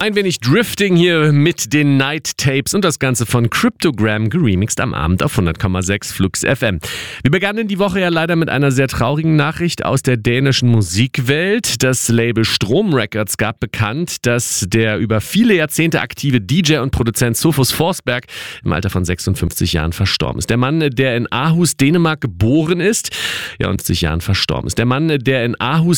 Ein wenig Drifting hier mit den Night Tapes und das Ganze von Cryptogram geremixed am Abend auf 100,6 Flux FM. Wir begannen die Woche ja leider mit einer sehr traurigen Nachricht aus der dänischen Musikwelt. Das Label Strom Records gab bekannt, dass der über viele Jahrzehnte aktive DJ und Produzent Sophus Forsberg im Alter von 56 Jahren verstorben ist. Der Mann, der in Aarhus, Dänemark geboren ist, und 50 Jahren verstorben ist. Der Mann, der in Aarhus,